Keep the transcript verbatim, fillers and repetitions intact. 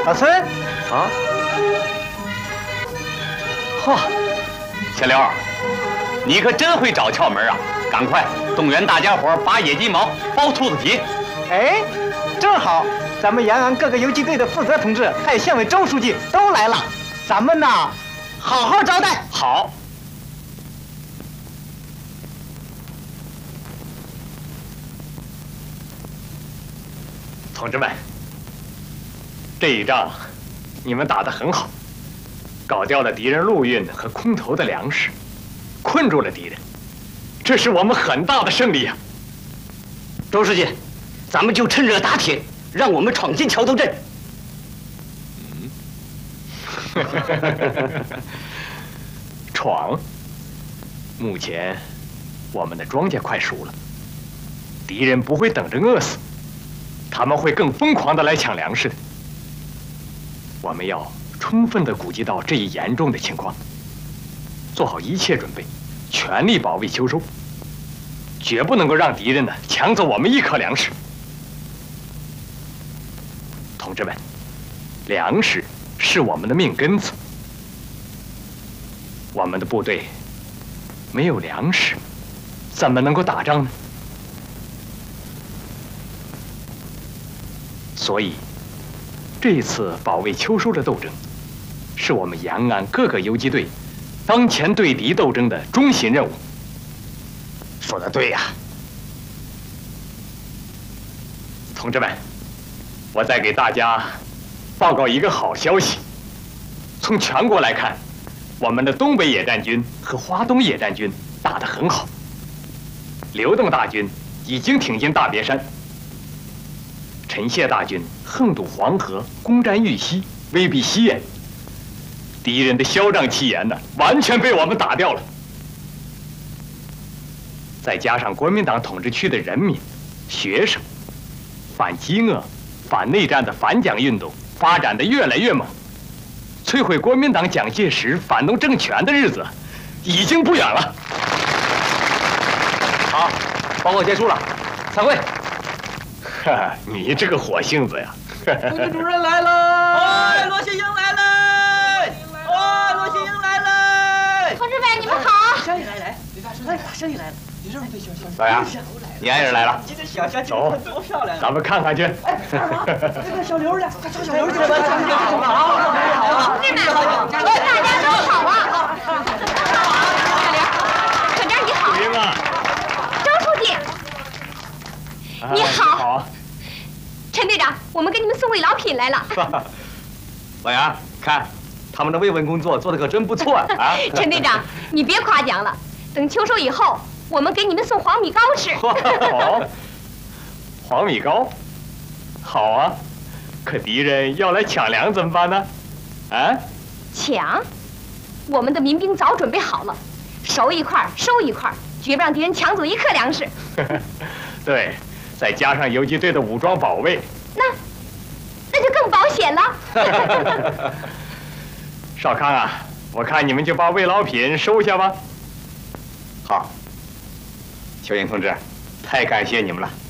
老孙， 啊，嚯，小刘，你可真会找窍门啊！赶快动员大家伙拔野鸡毛、剥兔子皮。 哎，正好咱们延安各个游击队的负责同志，还有县委周书记都来了，咱们呐，好好招待。 好。 同志们，这一仗你们打得很好，搞掉了敌人陆运和空投的粮食，困住了敌人，这是我们很大的胜利啊！ 周书记，咱们就趁热打铁，让我们闯进桥头镇。 嗯，闯。目前我们的庄稼快熟了，敌人不会等着饿死。 他们会更疯狂地来抢粮食的。我们要充分地估计到这一严重的情况，做好一切准备，全力保卫秋收，绝不能够让敌人呢抢走我们一颗粮食。同志们，粮食是我们的命根子，我们的部队没有粮食，怎么能够打仗呢？ 所以，这一次保卫秋收的斗争，是我们延安各个游击队当前对敌斗争的中心任务。说得对呀，同志们，我再给大家报告一个好消息：从全国来看，我们的东北野战军和华东野战军打得很好。刘邓大军已经挺进大别山。 陈谢大军横渡黄河，攻占玉溪，威逼西延。敌人的嚣张气焰呢，完全被我们打掉了。再加上国民党统治区的人民、学生，反饥饿、反内战的反蒋运动发展得越来越猛，摧毁国民党蒋介石反动政权的日子已经不远了。好，报告结束了，散会。 哈，你这个火性子呀！ 同志主任来了！哎，罗新英来了！哎，罗新英来了！ 同志们，你们好！ 小雨来来，李大生，哎，大生也来了。你这对小小老杨，你爱人来了。 今天小小走， 多漂亮！ 咱们看看去。 哎，这个小刘呢？找小刘去吧。好， 同志们，大家都好啊！小刘，科长你好。 英啊， 周书记，你好。 好。 陈队长，我们给你们送慰劳品来了。 老杨，看他们的慰问工作做得可真不错啊！ 陈队长，你别夸奖了，等秋收以后，我们给你们送黄米糕吃。 好，黄米糕，好啊！可敌人要来抢粮怎么办呢？啊？ 抢？我们的民兵早准备好了，收一块收一块，绝不让敌人抢走一颗粮食。 对。 再加上游击队的武装保卫， 那那就更保险了。 少康啊，我看你们就把慰劳品收下吧。好，邱英同志，太感谢你们了。